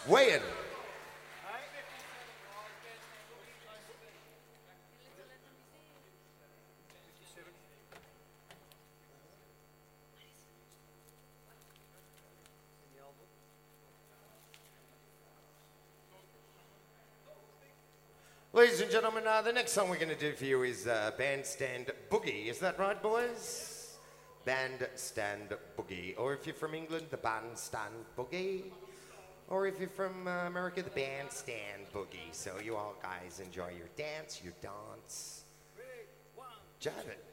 Weigh in. Ladies and gentlemen, the next song we're going to do for you is Bandstand Boogie. Is that right, boys? Bandstand Boogie. Or if you're from England, the Bandstand Boogie. Or if you're from America, the Bandstand Boogie. So you all guys enjoy your dance, your dance. Jive it.